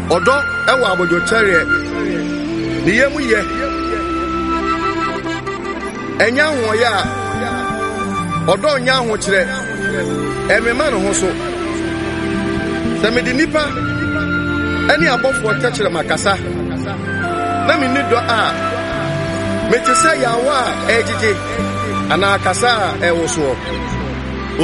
Odo ewa abojo chere ni yemu ye enya ho ya odo nya ho kire emema no ho so semedi nipa ani abofo techere makasa na me ni do a metese yawa ejije ana kasa ewo so